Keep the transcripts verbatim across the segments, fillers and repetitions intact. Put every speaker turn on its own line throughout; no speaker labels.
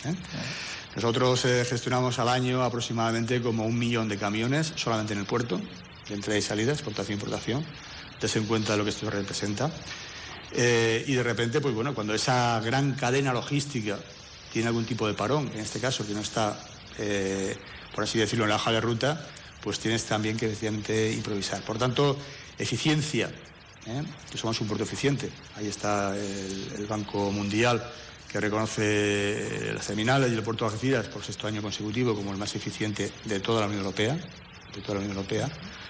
¿eh? Nosotros eh, gestionamos al año aproximadamente como un millón de camiones solamente en el puerto, de entrada y salida, exportación e importación. Tense en cuenta lo que esto representa. Eh, y de repente, pues bueno, cuando esa gran cadena logística tiene algún tipo de parón, en este caso que no está, eh, por así decirlo, en la hoja de ruta, pues tienes también que efectivamente improvisar. Por tanto, eficiencia, ¿eh? que somos un puerto eficiente. Ahí está el, el Banco Mundial, que reconoce las terminales y el puerto de Algeciras por sexto año consecutivo como el más eficiente de toda la Unión Europea, de toda la Unión Europea.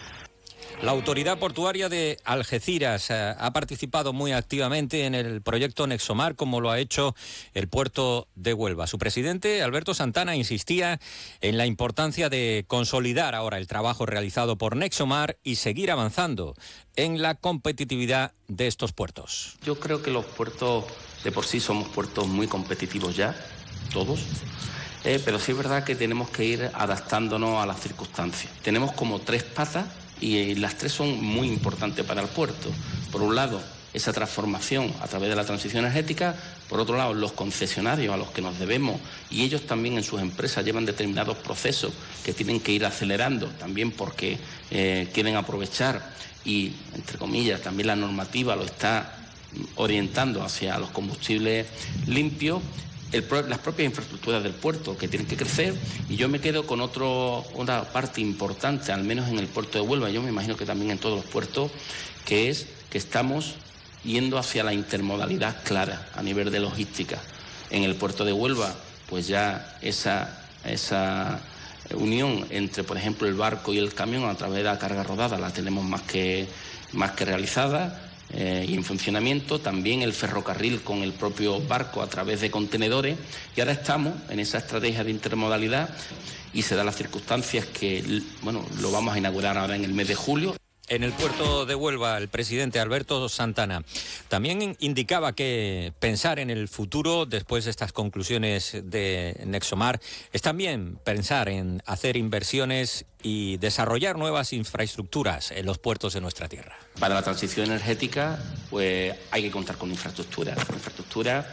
La Autoridad Portuaria de Algeciras eh, ha participado muy activamente en el proyecto Nexomar, como lo ha hecho el puerto de Huelva. Su presidente, Alberto Santana, insistía en la importancia de consolidar ahora el trabajo realizado por Nexomar y seguir avanzando en la competitividad de estos puertos.
Yo creo que los puertos de por sí somos puertos muy competitivos ya, todos. Eh, pero sí es verdad que tenemos que ir adaptándonos a las circunstancias. Tenemos como tres patas y las tres son muy importantes para el puerto. Por un lado, esa transformación a través de la transición energética. Por otro lado, los concesionarios a los que nos debemos, y ellos también en sus empresas llevan determinados procesos que tienen que ir acelerando, también porque eh, quieren aprovechar y, entre comillas, también la normativa lo está orientando hacia los combustibles limpios. El, las propias infraestructuras del puerto que tienen que crecer, y yo me quedo con otro, una parte importante, al menos en el puerto de Huelva, yo me imagino que también en todos los puertos, que es que estamos yendo hacia la intermodalidad clara a nivel de logística. En el puerto de Huelva, pues ya esa, esa unión entre, por ejemplo, el barco y el camión a través de la carga rodada la tenemos más que, más que realizada. Eh, y en funcionamiento, también el ferrocarril con el propio barco a través de contenedores, y ahora estamos en esa estrategia de intermodalidad y se dan las circunstancias que, bueno, lo vamos a inaugurar ahora en el mes de julio.
En el puerto de Huelva, el presidente Alberto Santana también indicaba que pensar en el futuro después de estas conclusiones de Nexomar es también pensar en hacer inversiones y desarrollar nuevas infraestructuras en los puertos de nuestra tierra.
Para la transición energética, pues hay que contar con infraestructura, infraestructura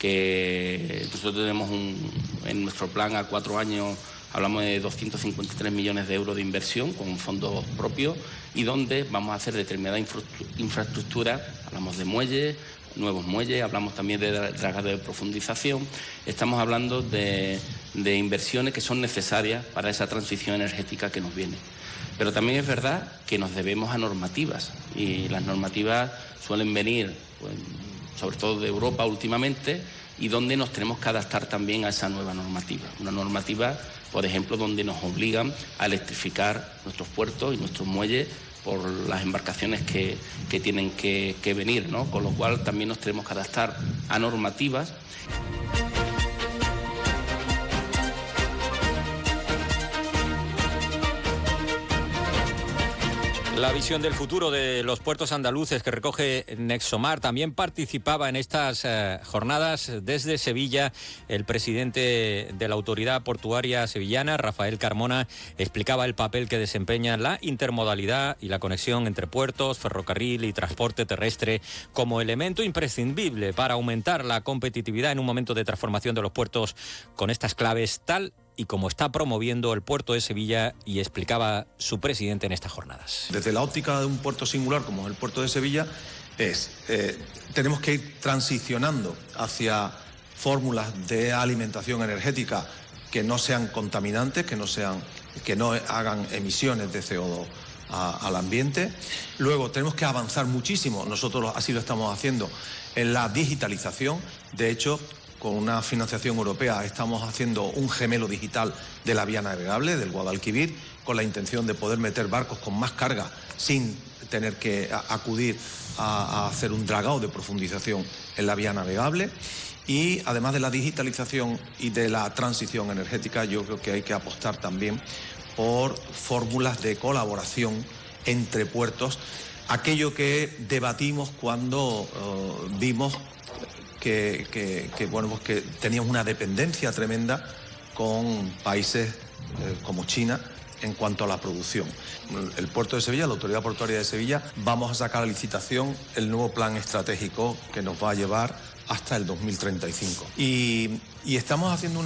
que nosotros tenemos un, en nuestro plan a cuatro años. Hablamos de doscientos cincuenta y tres millones de euros de inversión con fondos propios, y donde vamos a hacer determinada infraestructura. Hablamos de muelles, nuevos muelles, hablamos también de dragado de profundización. Estamos hablando de, de inversiones que son necesarias para esa transición energética que nos viene. Pero también es verdad que nos debemos a normativas, y las normativas suelen venir, pues, sobre todo de Europa últimamente, y donde nos tenemos que adaptar también a esa nueva normativa. Una normativa, por ejemplo, donde nos obligan a electrificar nuestros puertos y nuestros muelles por las embarcaciones que, que tienen que, que venir, ¿no? Con lo cual también nos tenemos que adaptar a normativas.
La visión del futuro de los puertos andaluces que recoge Nexomar. También participaba en estas eh, jornadas desde Sevilla el presidente de la Autoridad Portuaria Sevillana, Rafael Carmona. Explicaba el papel que desempeña la intermodalidad y la conexión entre puertos, ferrocarril y transporte terrestre como elemento imprescindible para aumentar la competitividad en un momento de transformación de los puertos con estas claves, tal y como está promoviendo el puerto de Sevilla, y explicaba su presidente en estas jornadas.
Desde la óptica de un puerto singular como es el puerto de Sevilla, es eh, tenemos que ir transicionando hacia fórmulas de alimentación energética que no sean contaminantes, que no sean, que no hagan emisiones de C O dos a, al ambiente. Luego tenemos que avanzar muchísimo, nosotros así lo estamos haciendo, en la digitalización. De hecho, con una financiación europea estamos haciendo un gemelo digital de la vía navegable, del Guadalquivir, con la intención de poder meter barcos con más carga sin tener que acudir a, a hacer un dragado de profundización en la vía navegable. Y además de la digitalización y de la transición energética, yo creo que hay que apostar también por fórmulas de colaboración entre puertos, aquello que debatimos cuando uh, vimos Que, que, que, bueno, pues que teníamos una dependencia tremenda con países eh, como China en cuanto a la producción. El puerto de Sevilla, la Autoridad Portuaria de Sevilla, vamos a sacar a licitación el nuevo plan estratégico que nos va a llevar hasta el dos mil treinta y cinco. Y, y estamos haciendo una